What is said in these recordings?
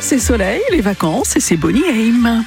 c'est soleil, les vacances et c'est Bonnie Aim.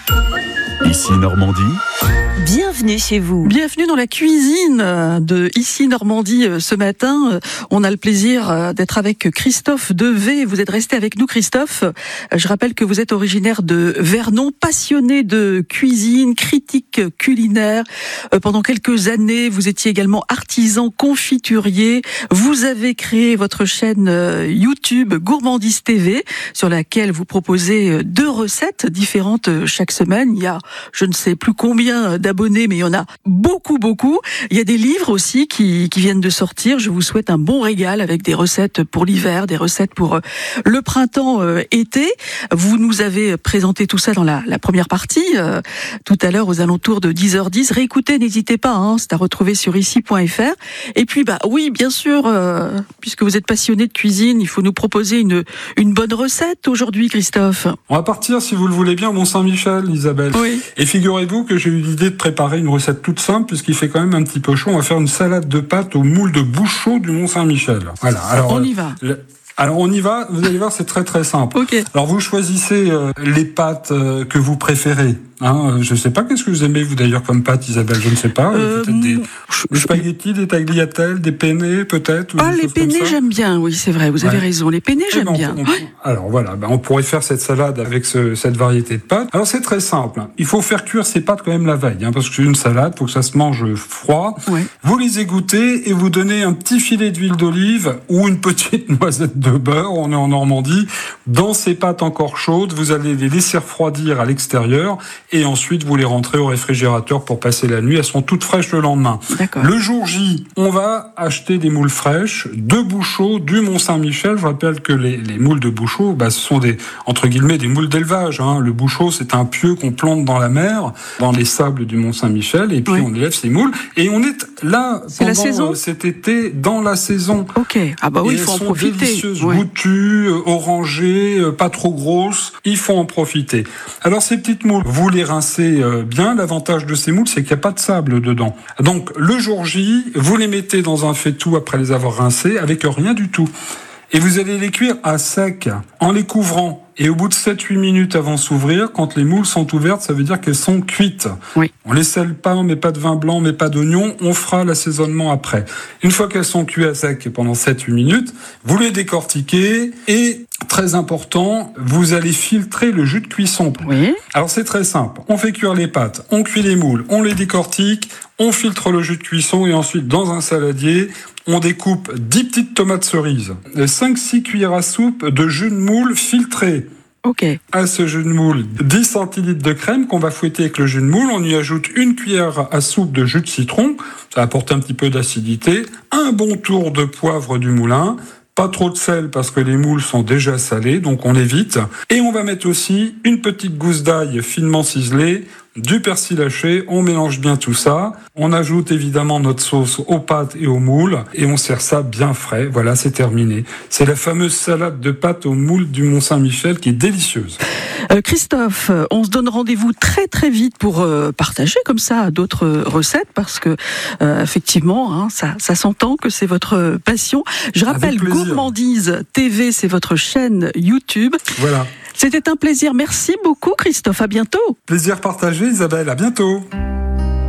Ici Normandie. Bienvenue chez vous. Bienvenue dans la cuisine de Ici Normandie ce matin. On a le plaisir d'être avec Christophe Devé. Vous êtes resté avec nous, Christophe. Je rappelle que vous êtes originaire de Vernon, passionné de cuisine, critique culinaire. Pendant quelques années, vous étiez également artisan confiturier. Vous avez créé votre chaîne YouTube Gourmandise TV, sur laquelle vous proposez 2 recettes différentes chaque semaine. Il y a je ne sais plus combien d'abonnés, mais il y en a beaucoup. Il y a des livres aussi qui viennent de sortir. Je vous souhaite un bon régal avec des recettes pour l'hiver, des recettes pour le printemps-été. Vous nous avez présenté tout ça dans la première partie, tout à l'heure aux alentours de 10h10. Réécoutez, n'hésitez pas, c'est à retrouver sur ici.fr. Et puis, oui, bien sûr, puisque vous êtes passionné de cuisine, il faut nous proposer une bonne recette aujourd'hui, Christophe. On va partir, si vous le voulez bien, au Mont-Saint-Michel, Isabelle. Oui. Et figurez-vous que j'ai eu l'idée de préparer une recette toute simple, puisqu'il fait quand même un petit peu chaud. On va faire une salade de pâtes au moule de Bouchot du Mont-Saint-Michel. Voilà. Alors, on y va. Alors on y va, vous allez voir, c'est très très simple. Okay. Alors vous choisissez les pâtes que vous préférez. Je sais pas, qu'est-ce que vous aimez vous d'ailleurs comme pâtes, Isabelle, je ne sais pas. Peut-être des spaghettis, des tagliatelles, des penne peut-être. Les penne j'aime bien, oui c'est vrai, vous avez raison. Les penne j'aime bien. Alors voilà, on pourrait faire cette salade avec cette variété de pâtes. Alors c'est très simple. Il faut faire cuire ces pâtes quand même la veille, parce que c'est une salade, faut que ça se mange froid. Ouais. Vous les égouttez et vous donnez un petit filet d'huile d'olive ou une petite noisette de beurre, on est en Normandie, dans ces pâtes encore chaudes, vous allez les laisser refroidir à l'extérieur et ensuite vous les rentrez au réfrigérateur pour passer la nuit. Elles seront toutes fraîches le lendemain. D'accord. Le jour J, on va acheter des moules fraîches de Bouchot du Mont-Saint-Michel. Je rappelle que les moules de Bouchot, ce sont des moules d'élevage. Le Bouchot, c'est un pieu qu'on plante dans la mer, dans les sables du Mont-Saint-Michel, et puis on élève ces moules. Et on est là pendant cet été dans la saison. Ok. Oui, il faut en profiter. Délicieuses, goûtues, orangées, pas trop grosses. Il faut en profiter. Alors ces petites moules, vous les rincez bien. L'avantage de ces moules, c'est qu'il n'y a pas de sable dedans. Donc le jour J, vous les mettez dans un faitout après les avoir rincés avec rien du tout. Et vous allez les cuire à sec, en les couvrant. Et au bout de 7-8 minutes avant s'ouvrir, quand les moules sont ouvertes, ça veut dire qu'elles sont cuites. Oui. On les sèle pas, on met pas de vin blanc, on met pas d'oignon, on fera l'assaisonnement après. Une fois qu'elles sont cuites à sec pendant 7-8 minutes, vous les décortiquez et, très important, vous allez filtrer le jus de cuisson. Oui. Alors c'est très simple. On fait cuire les pâtes, on cuit les moules, on les décortique, on filtre le jus de cuisson et ensuite dans un saladier, on découpe 10 petites tomates cerises, 5-6 cuillères à soupe de jus de moule filtré. Okay. À ce jus de moule, 10 centilitres de crème qu'on va fouetter avec le jus de moule. On y ajoute 1 cuillère à soupe de jus de citron. Ça va apporter un petit peu d'acidité. Un bon tour de poivre du moulin. Pas trop de sel parce que les moules sont déjà salés, donc on évite. Et on va mettre aussi une petite gousse d'ail finement ciselée, du persil haché, on mélange bien tout ça. On ajoute évidemment notre sauce aux pâtes et aux moules et on sert ça bien frais. Voilà, c'est terminé. C'est la fameuse salade de pâtes aux moules du Mont-Saint-Michel qui est délicieuse. Christophe, on se donne rendez-vous très très vite pour partager comme ça d'autres recettes parce que effectivement, ça s'entend que c'est votre passion. Je rappelle, Gourmandise TV, c'est votre chaîne YouTube. Voilà. C'était un plaisir. Merci beaucoup, Christophe. À bientôt. Plaisir partagé, Isabelle. À bientôt.